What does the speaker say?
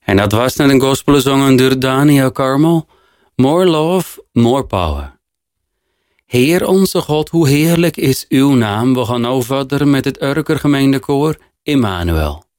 En dat was net een gospelzongen door Daniel Carmel. More love, more power. Heer onze God, hoe heerlijk is uw naam. We gaan nou verder met het Urker gemeentekoor Immanuel.